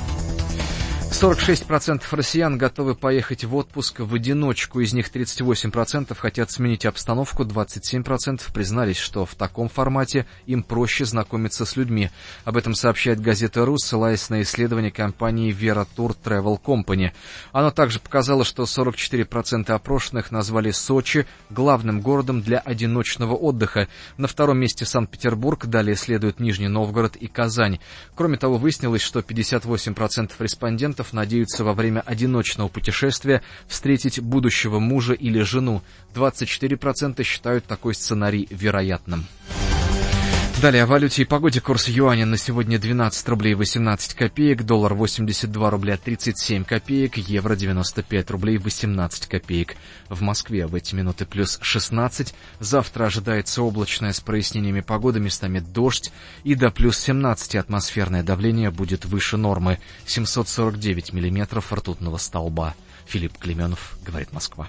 46% россиян готовы поехать в отпуск в одиночку. Из них 38% хотят сменить обстановку, 27% признались, что в таком формате им проще знакомиться с людьми. Об этом сообщает газета «Ру», ссылаясь на исследование компании Vera Tour Travel Company. Оно также показало, что 44% опрошенных назвали Сочи главным городом для одиночного отдыха. На втором месте Санкт-Петербург, далее следуют Нижний Новгород и Казань. Кроме того, выяснилось, что 58% респондентов надеются во время одиночного путешествия встретить будущего мужа или жену. 24% считают такой сценарий вероятным. Далее о валюте и погоде. Курс юаня на сегодня 12 рублей 18 копеек, доллар 82 рубля 37 копеек, евро 95 рублей 18 копеек. В Москве в эти минуты плюс 16. Завтра ожидается облачное с прояснениями погоды, местами дождь, и до плюс 17 атмосферное давление будет выше нормы. 749 миллиметров ртутного столба. Филипп Клеменов, говорит Москва.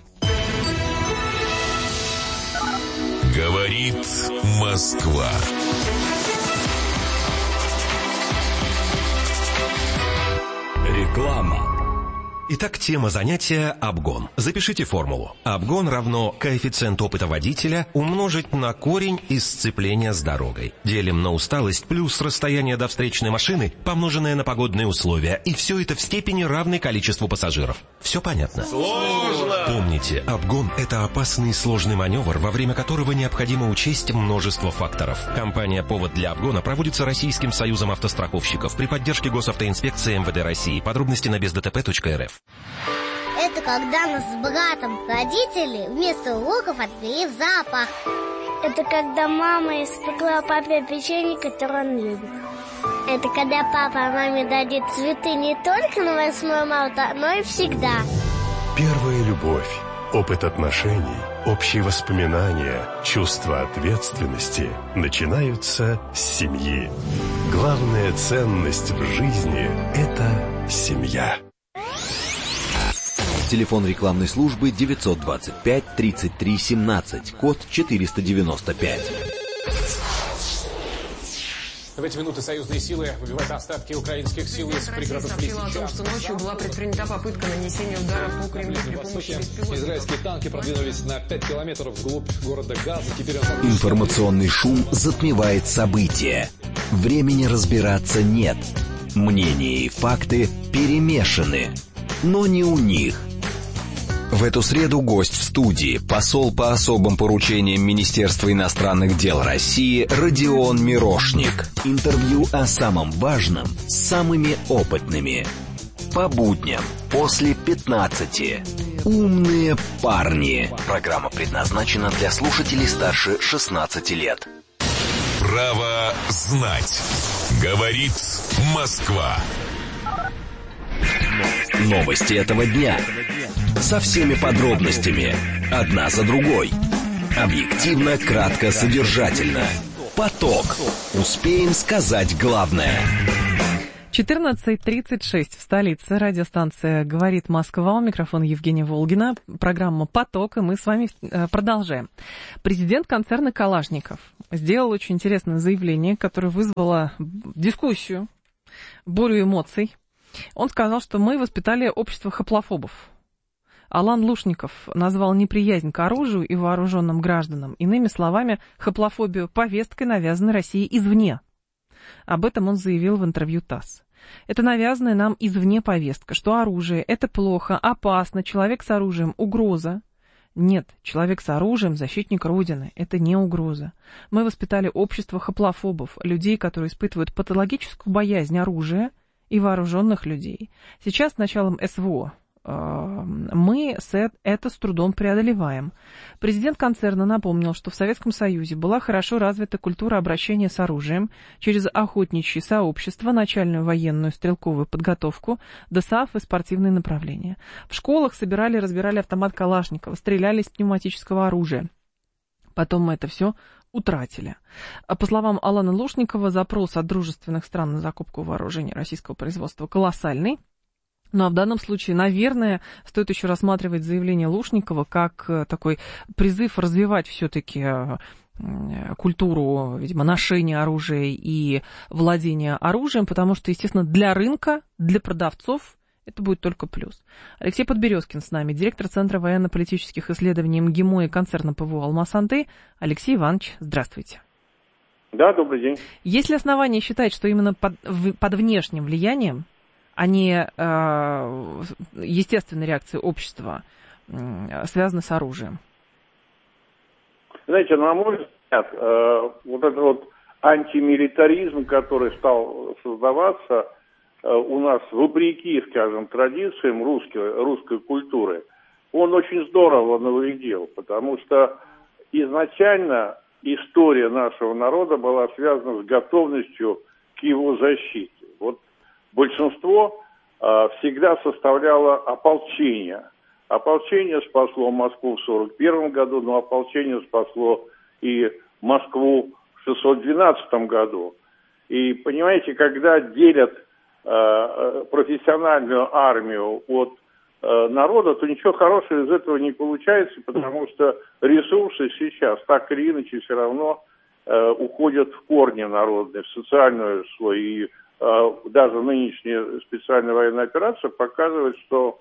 Говорит Москва. Реклама. Итак, тема занятия – обгон. Запишите формулу. Обгон равно коэффициент опыта водителя умножить на корень из сцепления с дорогой. Делим на усталость плюс расстояние до встречной машины, помноженное на погодные условия. И все это в степени равной количеству пассажиров. Все понятно? Сложно! Помните, обгон – это опасный и сложный маневр, во время которого необходимо учесть множество факторов. Компания «Повод для обгона» проводится Российским союзом автостраховщиков при поддержке Госавтоинспекции МВД России. Подробности на бездтп.рф. Это когда нас с братом родители вместо уроков отвели в зоопарк. Это когда мама испекла папе печенье, которое он любит. Это когда папа маме дадит цветы не только на 8 марта, но и всегда. Первая любовь, опыт отношений, общие воспоминания, чувство ответственности начинаются с семьи. Главная ценность в жизни – это семья. Телефон рекламной службы 925 33 17, код 495. В эти минуты союзные силы выбивают остатки украинских сил из пригородов Лисичанска. Сообщила о том, что ночью была предпринята попытка нанесения удара по Кремлю при помощи беспилотников. Израильские танки продвинулись на 5 километров вглубь города Газа. Теперь Информационный шум затмевает события. Времени разбираться нет. Мнения и факты перемешаны, но не у них. В эту среду гость в студии, посол по особым поручениям Министерства иностранных дел России Родион Мирошник. Интервью о самом важном с самыми опытными. По будням после 15. Умные парни. Программа предназначена для слушателей старше 16 лет. Право знать. Говорит Москва. Новости этого дня. Со всеми подробностями. Одна за другой. Объективно, кратко, содержательно. Поток. Успеем сказать главное. 14:36 в столице. Радиостанция «Говорит Москва». У микрофона Евгения Волгина. Программа «Поток», и мы с вами продолжаем. Президент концерна «Калашников» сделал очень интересное заявление, которое вызвало дискуссию, бурю эмоций. Он сказал, что мы воспитали общество хохлофобов. Алан Лушников назвал неприязнь к оружию и вооруженным гражданам, иными словами, хохлофобию повесткой, навязанной России извне. Об этом он заявил в интервью ТАСС. Это навязанная нам извне повестка, что оружие – это плохо, опасно, человек с оружием – угроза. Нет, человек с оружием – защитник Родины, это не угроза. Мы воспитали общество хохлофобов, людей, которые испытывают патологическую боязнь оружия и вооруженных людей. Сейчас с началом СВО мы это с трудом преодолеваем. Президент концерна напомнил, что в Советском Союзе была хорошо развита культура обращения с оружием через охотничьи сообщества, начальную военную стрелковую подготовку, ДОСААФ и спортивные направления. В школах собирали и разбирали автомат Калашникова, стреляли из пневматического оружия. Потом мы это все утратили. По словам Алана Лушникова, запрос от дружественных стран на закупку вооружений российского производства колоссальный. Ну, а в данном случае, наверное, стоит еще рассматривать заявление Лушникова как такой призыв развивать все-таки культуру, видимо, ношения оружия и владения оружием, потому что, естественно, для рынка, для продавцов это будет только плюс. Алексей Подберезкин с нами, директор Центра военно-политических исследований МГИМО и концерна ПВО «Алмаз-Антей». Алексей Иванович, здравствуйте. Да, добрый день. Есть ли основания считать, что именно под внешним влиянием, а не естественной реакции общества, связаны с оружием? Знаете, на мой взгляд, вот этот вот антимилитаризм, который стал создаваться у нас вопреки, скажем, традициям русской культуры, он очень здорово навредил, потому что изначально история нашего народа была связана с готовностью к его защите. Вот большинство всегда составляло ополчение. Ополчение спасло Москву в 1941 году, но ополчение спасло и Москву в 612 году. И, понимаете, когда делят профессиональную армию от народа, то ничего хорошего из этого не получается, потому что ресурсы сейчас так или иначе все равно уходят в корни народные, в социальную слой. И даже нынешняя специальная военная операция показывает, что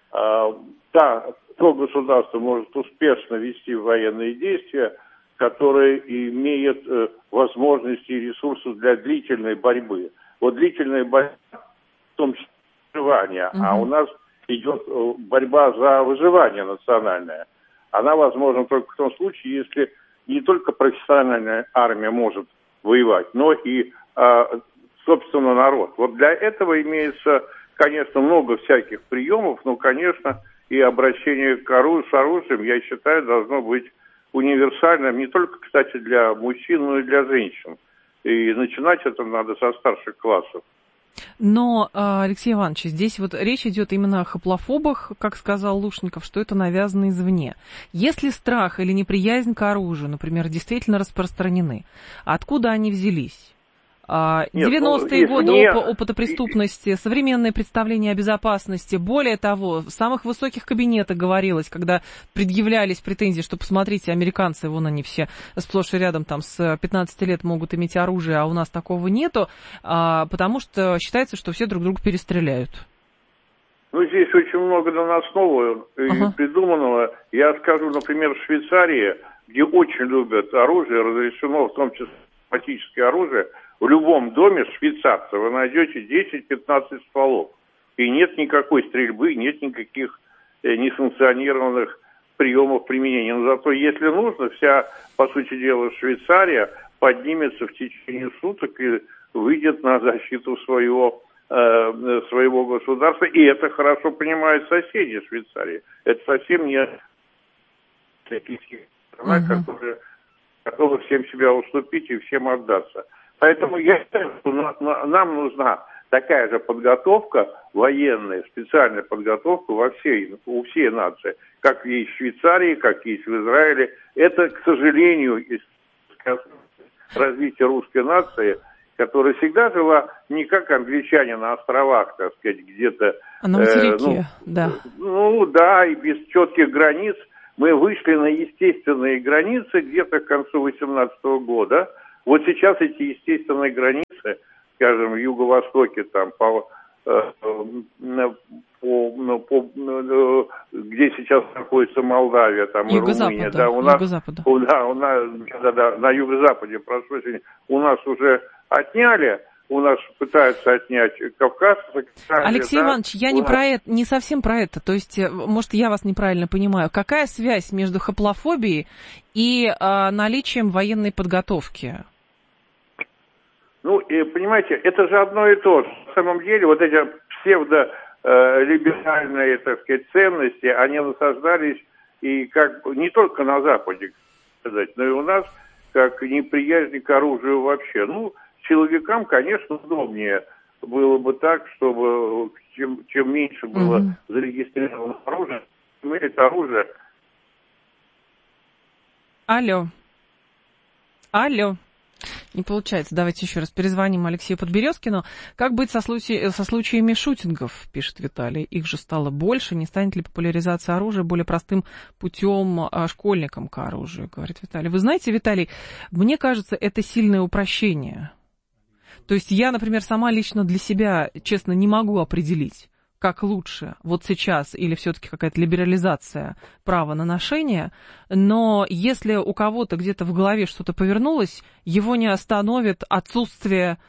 то государство может успешно вести военные действия, которые имеют возможности и ресурсы для длительной борьбы. Вот длительная борьба, в том числе выживание, а у нас идет борьба за выживание национальное. Она возможна только в том случае, если не только профессиональная армия может воевать, но и собственно, народ. Вот для этого имеется, конечно, много всяких приемов, но, конечно, и обращение с оружием, я считаю, должно быть универсальным не только, кстати, для мужчин, но и для женщин. И начинать это надо со старших классов. Но, Алексей Иванович, здесь вот речь идет именно о хохлофобах, как сказал Лушников, что это навязано извне. Если страх или неприязнь к оружию, например, действительно распространены, откуда они взялись? 90-е годы опыта преступности, современное представление о безопасности. Более того, в самых высоких кабинетах говорилось, когда предъявлялись претензии, что, посмотрите, американцы, вон они все сплошь и рядом там с 15 лет могут иметь оружие, а у нас такого нету, потому что считается, что все друг друга перестреляют. Ну, здесь очень много наносного и придуманного. Я скажу, например, в Швейцарии, где очень любят оружие, разрешено в том числе автоматическое оружие, в любом доме швейцарца вы найдете 10-15 стволов. И нет никакой стрельбы, нет никаких несанкционированных приемов применения. Но зато, если нужно, вся, по сути дела, Швейцария поднимется в течение суток и выйдет на защиту своего государства. И это хорошо понимают соседи Швейцарии. Это совсем не такие страны, которые готовы всем себя уступить и всем отдаться. Поэтому я считаю, что нам нужна такая же подготовка военная, специальная подготовка у всей нации, как есть в Швейцарии, как есть в Израиле. Это, к сожалению, развитие русской нации, которая всегда жила не как англичане на островах, так сказать, где-то... А на материке, да. Да, и без четких границ. Мы вышли на естественные границы где-то к концу 2018 года. Вот сейчас эти естественные границы, скажем, в юго-востоке, там, где сейчас находится Молдавия, там, и Румыния, да, у нас, на юго-западе, прошу прощения, у нас уже отняли, у нас пытаются отнять кавказцы. Алексей Иванович, я не совсем про это. То есть, может, я вас неправильно понимаю. Какая связь между хаплофобией и наличием военной подготовки? Понимаете, это же одно и то же. На самом деле, вот эти псевдолиберальные, так сказать, ценности, они насаждались и не только на Западе, сказать, но и у нас, как неприязнь к оружию вообще. Силовикам, конечно, удобнее было бы так, чтобы чем меньше было зарегистрировано оружие, тем это оружие. Алло. Не получается. Давайте еще раз перезвоним Алексею Подберезкину. Как быть со случаями шутингов, пишет Виталий. Их же стало больше. Не станет ли популяризация оружия более простым путем школьникам к оружию, говорит Виталий. Вы знаете, Виталий, мне кажется, это сильное упрощение. То есть я, например, сама лично для себя, честно, не могу определить, как лучше, вот сейчас, или все-таки какая-то либерализация права на ношение, но если у кого-то где-то в голове что-то повернулось, его не остановит отсутствие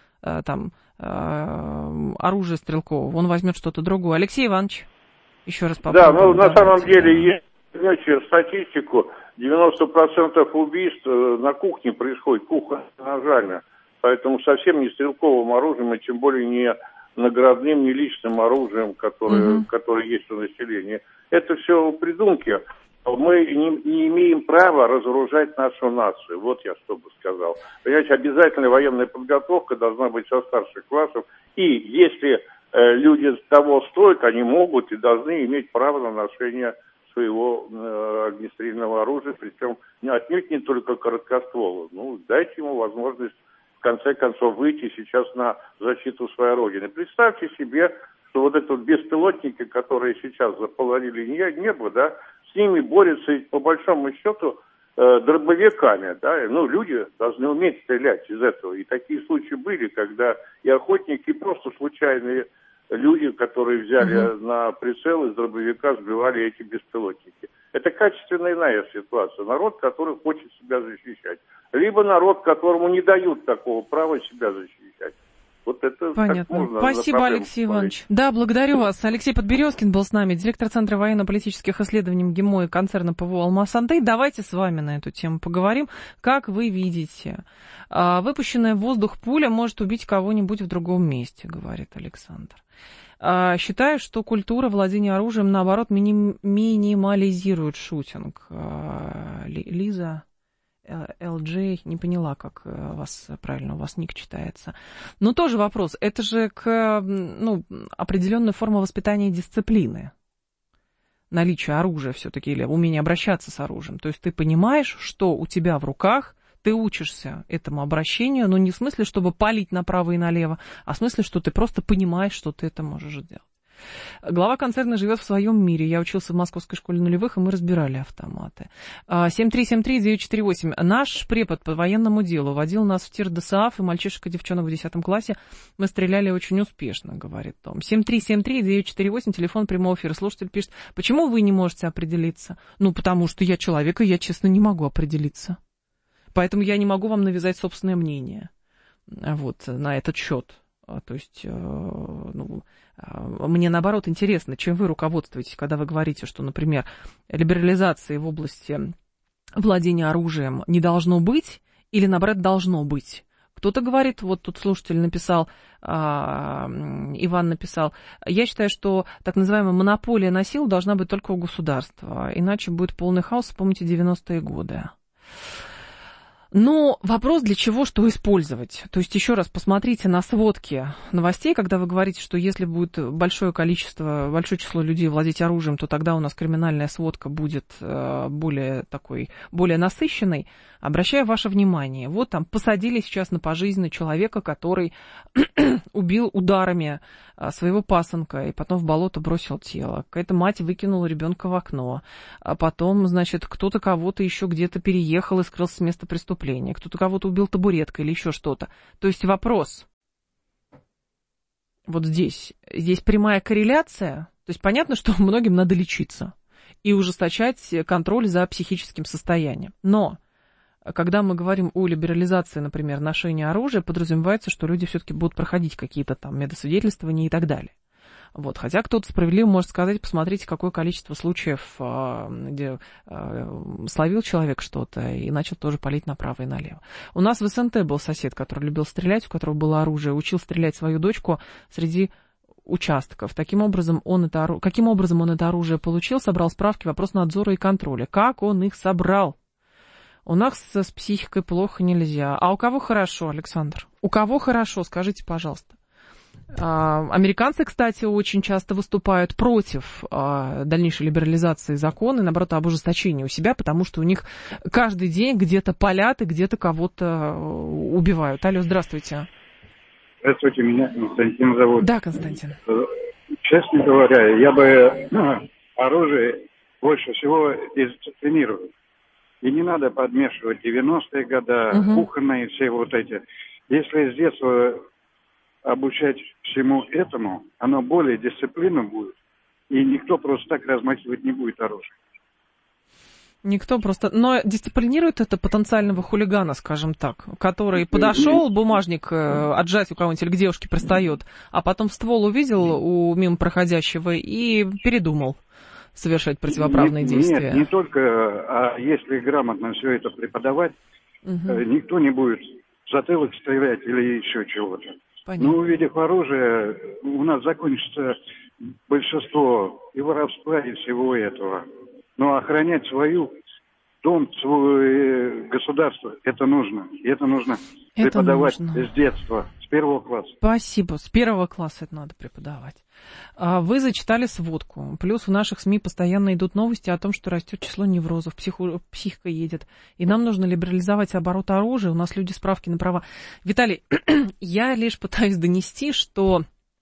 оружия стрелкового, он возьмет что-то другое. Алексей Иванович, еще раз попробуем. Да, на самом деле, если статистику, 90% убийств на кухне происходит, кухня ножами, поэтому совсем не стрелковым оружием, и тем более не наградным, не личным оружием, которое есть у населения. Это все придумки. Мы не имеем права разоружать нашу нацию. Вот я что бы сказал. Понимаете, обязательная военная подготовка должна быть со старших классов. И если люди того стоят, они могут и должны иметь право на ношение своего огнестрельного оружия, причем отнюдь не только короткоствола. Дайте ему возможность в конце концов выйти сейчас на защиту своей родины. Представьте себе, что вот это беспилотники, которые сейчас заполонили небо, да, с ними борются по большому счету дробовиками, да, люди должны уметь стрелять из этого. И такие случаи были, когда и охотники, и просто случайные люди, которые взяли на прицел из дробовика, сбивали эти беспилотники. Это качественно иная ситуация. Народ, который хочет себя защищать. Либо народ, которому не дают такого права себя защищать. Вот это понятно. Спасибо, Алексей Иванович. Да, благодарю вас. Алексей Подберезкин был с нами, директор Центра военно-политических исследований МГИМО и концерна ПВО «Алмаз-Антей». Давайте с вами на эту тему поговорим. Как вы видите, выпущенная в воздух пуля может убить кого-нибудь в другом месте, говорит Александр. Считаю, что культура владения оружием, наоборот, минимализирует шутинг. Лиза... LJ, не поняла, как правильно у вас ник читается. Но тоже вопрос. Это же определенная форма воспитания дисциплины. Наличие оружия все-таки, или умение обращаться с оружием. То есть ты понимаешь, что у тебя в руках, ты учишься этому обращению, но не в смысле, чтобы палить направо и налево, а в смысле, что ты просто понимаешь, что ты это можешь делать. Глава концерна живет в своем мире. Я учился в Московской школе нулевых, и мы разбирали автоматы. 7373948. Наш препод по военному делу водил нас в тир ДСАФ, и мальчишек и девчонок в 10 классе мы стреляли очень успешно, говорит Том. 7373948, телефон прямого эфира. Слушатель пишет, почему вы не можете определиться? Потому что я человек, и я, честно, не могу определиться. Поэтому я не могу вам навязать собственное мнение. вот, на этот счет. То есть, мне наоборот интересно, чем вы руководствуетесь, когда вы говорите, что, например, либерализации в области владения оружием не должно быть, или, наоборот, должно быть. Кто-то говорит, вот тут слушатель написал, Иван написал, я считаю, что так называемая монополия на силу должна быть только у государства, иначе будет полный хаос, вспомните 90-е годы. Но вопрос, для чего что использовать. То есть, еще раз, посмотрите на сводки новостей, когда вы говорите, что если будет большое число людей владеть оружием, то тогда у нас криминальная сводка будет более насыщенной. Обращаю ваше внимание, вот там посадили сейчас на пожизненно человека, который убил ударами своего пасынка и потом в болото бросил тело. Какая-то мать выкинула ребенка в окно. А потом, значит, кто-то кого-то еще где-то переехал и скрылся с места преступления. Кто-то кого-то убил табуреткой или еще что-то. То есть вопрос вот здесь прямая корреляция. То есть понятно, что многим надо лечиться и ужесточать контроль за психическим состоянием. Но когда мы говорим о либерализации, например, ношения оружия, подразумевается, что люди все-таки будут проходить какие-то там медосвидетельствования и так далее. Вот. Хотя кто-то справедливо может сказать, посмотрите, какое количество случаев, где словил человек что-то и начал тоже палить направо и налево. У нас в СНТ был сосед, который любил стрелять, у которого было оружие, учил стрелять свою дочку среди участков. Каким образом он это оружие получил, собрал справки, вопрос надзора и контроля. Как он их собрал? У нас с психикой плохо нельзя. А у кого хорошо, Александр? У кого хорошо, скажите, пожалуйста. Американцы, кстати, очень часто выступают против дальнейшей либерализации закона и, наоборот, об ужесточении у себя, потому что у них каждый день где-то палят и где-то кого-то убивают. Алло, здравствуйте. Здравствуйте, меня Константин зовут. Да, Константин. Честно говоря, я бы оружие больше всего дисциплинировал. И не надо подмешивать 90-е годы, кухонные все вот эти. Если с детства обучать всему этому, оно более дисциплинно будет. И никто просто так размахивать не будет оружием. Никто просто... Но дисциплинирует это потенциального хулигана, скажем так, который подошел, бумажник отжать у кого-нибудь или к девушке пристает, а потом ствол увидел у мимо проходящего и передумал совершать противоправные действия. Нет, не только, а если грамотно все это преподавать, никто не будет в затылок стрелять или еще чего-то. Понятно. Но увидев оружие, у нас закончится большинство и воровства, и всего этого. Но охранять свою дом, свое государство, это нужно. И это нужно преподавать с детства, с первого класса. Спасибо. С первого класса это надо преподавать. Вы зачитали сводку. Плюс в наших СМИ постоянно идут новости о том, что растет число неврозов, психика едет. И нам нужно либерализовать оборот оружия. У нас люди справки на права. Виталий, я лишь пытаюсь донести, что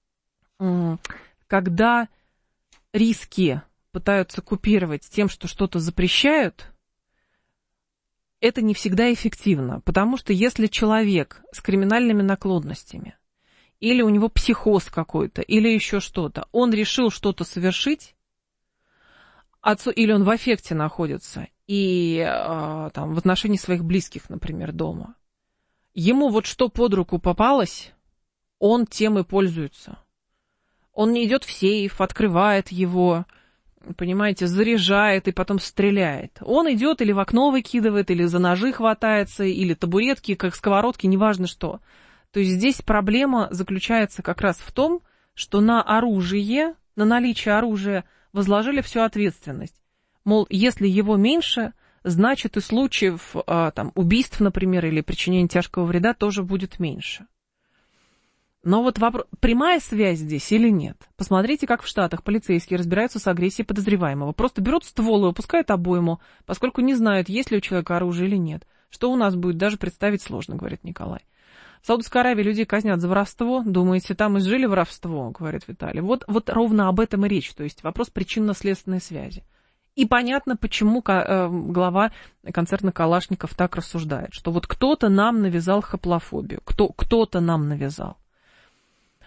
когда риски пытаются купировать тем, что что-то запрещают, это не всегда эффективно. Потому что если человек с криминальными наклонностями, или у него психоз какой-то, или еще что-то, он решил что-то совершить, или он в аффекте находится, и там, в отношении своих близких, например, дома, ему вот что под руку попалось, он тем и пользуется. Он не идет в сейф, открывает его, понимаете, заряжает и потом стреляет. Он идет или в окно выкидывает, или за ножи хватается, или табуретки, как сковородки, неважно что. То есть здесь проблема заключается как раз в том, что на оружие, на наличие оружия возложили всю ответственность. Мол, если его меньше, значит и случаев там, убийств, например, или причинения тяжкого вреда тоже будет меньше. Но вот вопрос, прямая связь здесь или нет? Посмотрите, как в Штатах полицейские разбираются с агрессией подозреваемого. Просто берут ствол и выпускают обойму, поскольку не знают, есть ли у человека оружие или нет. Что у нас будет, даже представить сложно, говорит Николай. В Саудовской Аравии людей казнят за воровство. Думаете, там изжили воровство, говорит Виталий. Вот ровно об этом и речь. То есть вопрос причинно-следственной связи. И понятно, почему глава концерна Калашников так рассуждает, что вот кто-то нам навязал хаплофобию, кто-то нам навязал.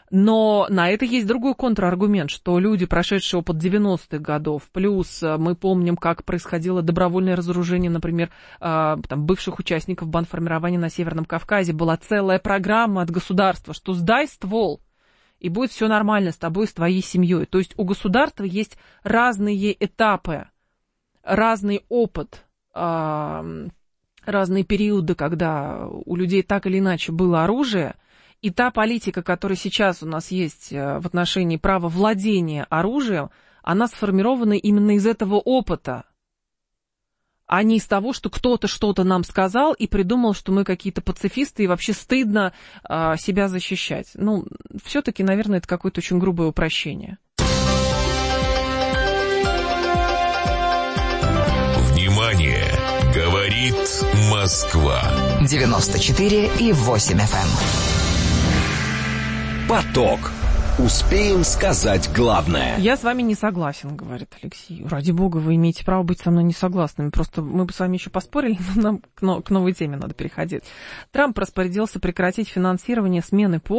Но на это есть другой контраргумент, что люди, прошедшие опыт 90-х годов, плюс мы помним, как происходило добровольное разоружение, например, там, бывших участников бандформирования на Северном Кавказе, была целая программа от государства, что сдай ствол, и будет все нормально с тобой, с твоей семьей. То есть у государства есть разные этапы, разный опыт, разные периоды, когда у людей так или иначе было оружие. И та политика, которая сейчас у нас есть в отношении права владения оружием, она сформирована именно из этого опыта, а не из того, что кто-то что-то нам сказал и придумал, что мы какие-то пацифисты и вообще стыдно себя защищать. Ну, все-таки, наверное, это какое-то очень грубое упрощение. Внимание! Говорит Москва. 94,8 FM. Поток. Успеем сказать главное. Я с вами не согласен, говорит Алексей. Ради бога, вы имеете право быть со мной не согласными. Просто мы бы с вами еще поспорили, но нам к новой теме надо переходить. Трамп распорядился прекратить финансирование смены пола